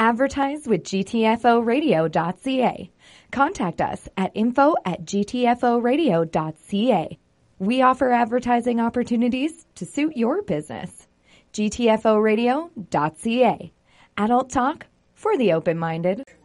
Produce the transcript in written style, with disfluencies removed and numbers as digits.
Advertise with gtforadio.ca. Contact us at info@gtforadio.ca. We offer advertising opportunities to suit your business. gtforadio.ca. Adult talk for the open-minded.